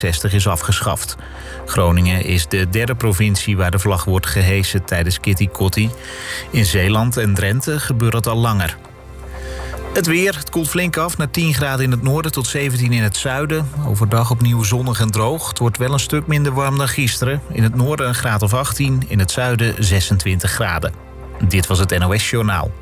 60 is afgeschaft. Groningen is de derde provincie waar de vlag wordt gehesen tijdens Kitty Kotti. In Zeeland en Drenthe gebeurt dat al langer. Het weer, het koelt flink af naar 10 graden in het noorden tot 17 in het zuiden. Overdag opnieuw zonnig en droog. Het wordt wel een stuk minder warm dan gisteren. In het noorden een graad of 18, in het zuiden 26 graden. Dit was het NOS Journaal.